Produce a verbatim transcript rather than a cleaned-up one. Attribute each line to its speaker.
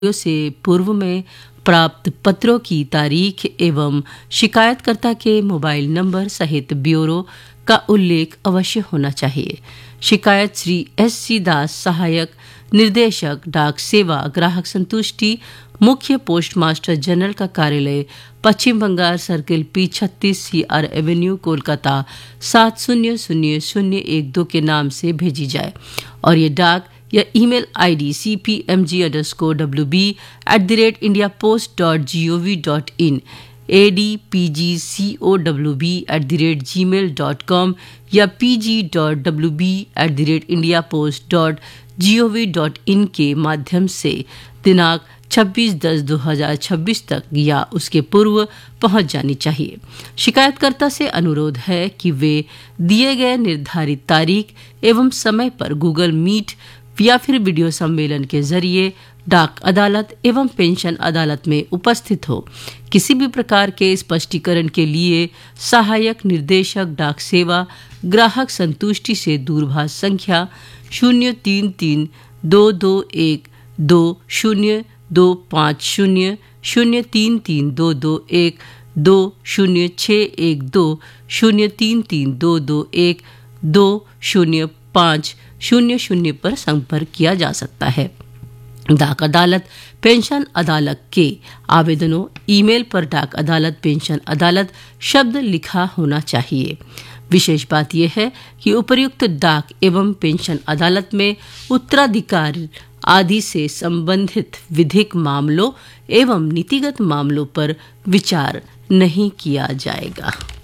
Speaker 1: से पूर्व में प्राप्त पत्रों की तारीख एवं शिकायतकर्ता के मोबाइल नंबर सहित ब्यूरो का उल्लेख अवश्य होना चाहिए। शिकायत श्री एस सी दास, सहायक निर्देशक डाक सेवा, ग्राहक संतुष्टि, मुख्य पोस्ट मास्टर जनरल का कार्यालय, पश्चिम बंगाल सर्किल, पी छत्तीस, सी आर एवेन्यू, कोलकाता सात शून्य शून्य शून्य एक दो के नाम से भेजी जाए और ये डाक या email ID C P M G underscore W B at the rate India post dot G O V dot in, A D P G C O W B at the rate ji mail dot com या P G dot W B at the rate India post dot G O V dot in के माध्यम से दिनांक छब्बीस दस दो हजार छब्बीस तक या उसके पूर्व पहुंच जानी चाहिए। शिकायतकर्ता से अनुरोध है कि वे दिए गए निर्धारित तारीख एवं समय पर गूगल मीट या फिर वीडियो सम्मेलन के जरिए डाक अदालत एवं पेंशन अदालत में उपस्थित हो। किसी भी प्रकार के स्पष्टीकरण के लिए सहायक निर्देशक डाक सेवा, ग्राहक संतुष्टि से दूरभाष संख्या शून्य तीन तीन दो दो एक दो शून्य दो पाँच शून्य शून्य तीन तीन दो दो एक दो शून्य छः एक दो शून्य तीन तीन दो दो एक दो शून्य पाँच शून्य शून्य पर संपर्क किया जा सकता है। डाक अदालत पेंशन अदालत के आवेदनों ईमेल पर डाक अदालत पेंशन अदालत शब्द लिखा होना चाहिए। विशेष बात यह है कि उपर्युक्त डाक एवं पेंशन अदालत में उत्तराधिकार आदि से संबंधित विधिक मामलों एवं नीतिगत मामलों पर विचार नहीं किया जाएगा।